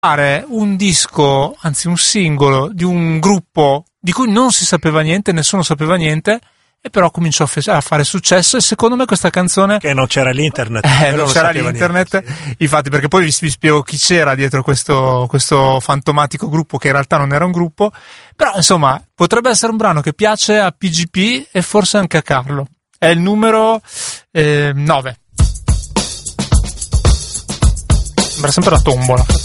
fare un disco, anzi un singolo di un gruppo di cui non si sapeva niente, nessuno sapeva niente, e però cominciò a fare successo. E secondo me questa canzone, che non c'era l'internet, non c'era l'internet, niente, sì. Infatti, perché poi vi spiego chi c'era dietro questo fantomatico gruppo, che in realtà non era un gruppo, però insomma potrebbe essere un brano che piace a PGP e forse anche a Carlo. È il numero 9. Sembra sempre la tombola.